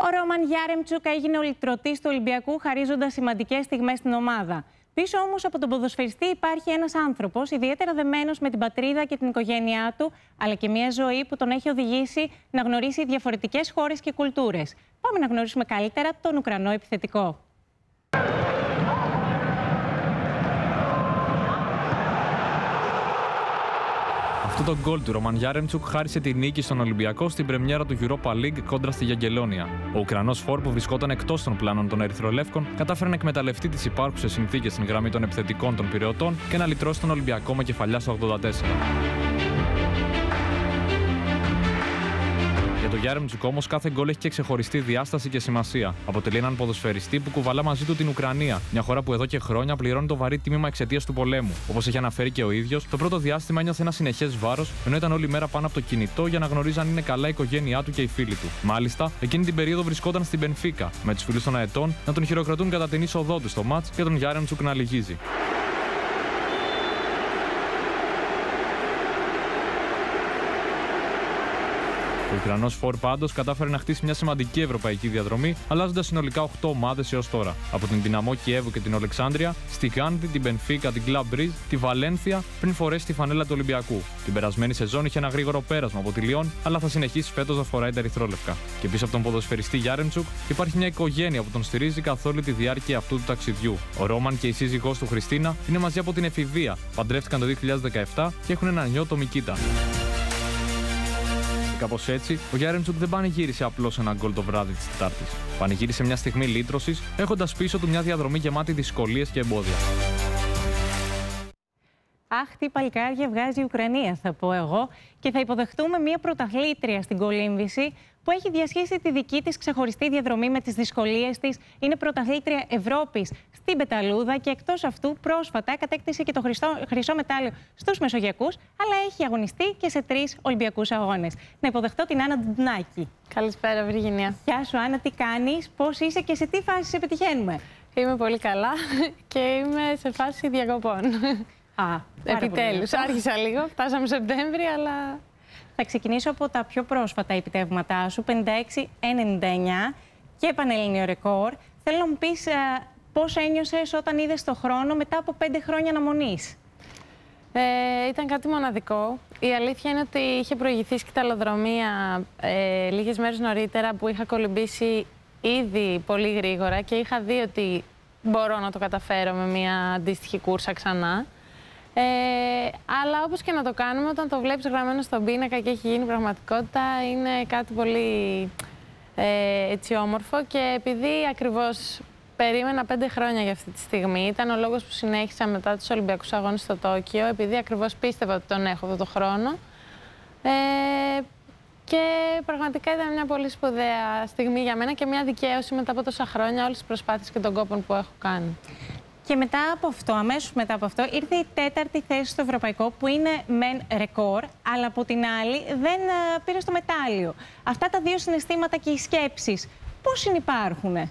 Ο Ρόμαν Γιάρεμτσουκ έγινε ο λυτρωτής του Ολυμπιακού, χαρίζοντας σημαντικές στιγμές στην ομάδα. Πίσω όμως από τον ποδοσφαιριστή υπάρχει ένας άνθρωπος, ιδιαίτερα δεμένος με την πατρίδα και την οικογένειά του, αλλά και μια ζωή που τον έχει οδηγήσει να γνωρίσει διαφορετικές χώρες και κουλτούρες. Πάμε να γνωρίσουμε καλύτερα τον Ουκρανό επιθετικό. Αυτό το γκολ του Ρόμαν Γιάρεμτσουκ χάρισε τη νίκη στον Ολυμπιακό στην πρεμιέρα του Europa League κόντρα στη Γιαγκελόνια. Ο Ουκρανός φορ που βρισκόταν εκτός των πλάνων των Ερυθρολεύκων κατάφερε να εκμεταλλευτεί τις υπάρχουσες συνθήκες στην γραμμή των επιθετικών των Πειραιωτών και να λυτρώσει τον Ολυμπιακό με κεφαλιά στο 84. Για τον Γιάρεμτσουκ όμως, κάθε γκολ έχει και ξεχωριστή διάσταση και σημασία. Αποτελεί έναν ποδοσφαιριστή που κουβαλά μαζί του την Ουκρανία, μια χώρα που εδώ και χρόνια πληρώνει το βαρύ τίμημα εξαιτίας του πολέμου. Όπως έχει αναφέρει και ο ίδιος, το πρώτο διάστημα ένιωθε ένα συνεχές βάρος, ενώ ήταν όλη μέρα πάνω από το κινητό για να γνωρίζει αν είναι καλά η οικογένειά του και οι φίλοι του. Μάλιστα, εκείνη την περίοδο βρισκόταν στην Μπενφίκα, με τους φίλους των αετών να τον χειροκροτούν κατά την είσοδό του στο μάτς και τον Γιάρεμτσουκ να λυγίζει. Ο Ουκρανός φορ πάντως κατάφερε να χτίσει μια σημαντική ευρωπαϊκή διαδρομή, αλλάζοντας συνολικά 8 ομάδες έως τώρα. Από την Δυναμό Κιέβου και την Ολεξάνδρεια, στη Γάνδη, την Μπενφίκα, την Κλαμπ Μπριζ, τη Βαλένθια, πριν φορέσει τη φανέλα του Ολυμπιακού. Την περασμένη σεζόν είχε ένα γρήγορο πέρασμα από τη Λιόν, αλλά θα συνεχίσει φέτος να φοράει τα ερυθρόλευκα. Και πίσω από τον ποδοσφαιριστή Γιάρεμτσουκ υπάρχει μια οικογένεια που τον στηρίζει καθ' όλη τη διάρκεια αυτού του ταξιδιού. Ο Ρόμαν και η σύζυγός του Χριστίνα είναι μαζί από την εφηβεία, παντρεύτηκαν το 2017 και έχουν έναν γιο, το Μικίτα. Κάπως έτσι, ο Γιάρεμτσουκ δεν πανηγύρισε απλώς ένα γκολ το βράδυ της Τετάρτης. Πανηγύρισε μια στιγμή λύτρωσης, έχοντας πίσω του μια διαδρομή γεμάτη δυσκολίες και εμπόδια. Αχ, τι παλικάρια βγάζει η Ουκρανία, θα πω εγώ, και θα υποδεχτούμε μια πρωταθλήτρια στην κολύμβηση που έχει διασχίσει τη δική της ξεχωριστή διαδρομή με τις δυσκολίες της. Είναι πρωταθλήτρια Ευρώπης στην πεταλούδα και εκτός αυτού πρόσφατα κατέκτησε και το χρυσό μετάλλιο στους Μεσογειακούς, αλλά έχει αγωνιστεί και σε 3 Ολυμπιακούς αγώνες. Να υποδεχτώ την Άννα Ντουνάκη. Καλησπέρα, Βυργινία. Γεια σου, Άννα, τι κάνεις, πώς είσαι και σε τι φάση σε πετυχαίνουμε? Είμαι πολύ καλά και είμαι σε φάση διακοπών. Επιτέλους, άρχισα λίγο, φτάσαμε Σεπτέμβρη, αλλά... Θα ξεκινήσω από τα πιο πρόσφατα επιτεύγματά σου, 56-99 και πανελλήνιο ρεκόρ. Θέλω να μου πεις πώς ένιωσες όταν είδες το χρόνο μετά από 5 χρόνια αναμονής. Ήταν κάτι μοναδικό. Η αλήθεια είναι ότι είχε προηγηθεί σκυταλοδρομία λίγες μέρες νωρίτερα που είχα κολυμπήσει ήδη πολύ γρήγορα και είχα δει ότι μπορώ να το καταφέρω με μια αντίστοιχη κούρσα ξανά. Αλλά όπως και να το κάνουμε, όταν το βλέπεις γραμμένο στον πίνακα και έχει γίνει πραγματικότητα, είναι κάτι πολύ έτσι όμορφο και επειδή ακριβώς περίμενα 5 χρόνια για αυτή τη στιγμή, ήταν ο λόγος που συνέχισα μετά τους Ολυμπιακούς Αγώνες στο Τόκιο, επειδή ακριβώς πίστευα ότι τον έχω αυτό το χρόνο. Και πραγματικά ήταν μια πολύ σπουδαία στιγμή για μένα και μια δικαίωση μετά από τόσα χρόνια όλες τις προσπάθειες και τον κόπο που έχω κάνει. Και μετά από αυτό, αμέσως μετά από αυτό, ήρθε η 4η θέση στο ευρωπαϊκό, που είναι μεν ρεκόρ, αλλά από την άλλη δεν πήρε το μετάλλιο. Αυτά τα δύο συναισθήματα και οι σκέψεις, πώς συνυπάρχουνε?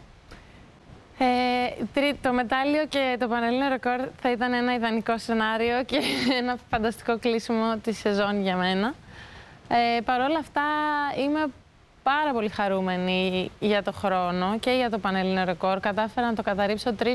Το μετάλλιο και το πανελλήνιο ρεκόρ θα ήταν ένα ιδανικό σενάριο και ένα φανταστικό κλείσιμο τη σεζόν για μένα. Παρ' όλα αυτά είμαι πάρα πολύ χαρούμενη για το χρόνο και για το πανελλήνιο ρεκόρ. Κατάφερα να το καταρρύψω 3